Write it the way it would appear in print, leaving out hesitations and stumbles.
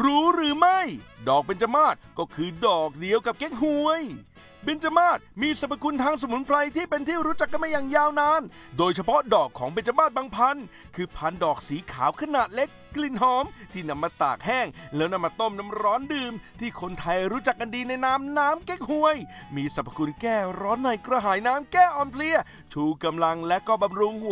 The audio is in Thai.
รู้หรือไม่ดอกเบญจมาศก็คือดอกเดียวกับเก๊กฮวยเบญจมาศมีสรรพคุณทางสมุนไพรที่เป็นที่รู้จักกันมาอย่างยาวนานโดยเฉพาะดอกของเบญจมาศบางพันธุ์คือพันธุ์ดอกสีขาวขนาดเล็กกลิ่นหอมที่นำมาตากแห้งแล้วนำมาต้มน้ำร้อนดื่มที่คนไทยรู้จักกันดีในนามน้ำเก๊กฮวยมีสรรพคุณแก้ร้อนในกระหายน้ำแก้อ่อนเพลียชูกำลังและก็บำรุงหัว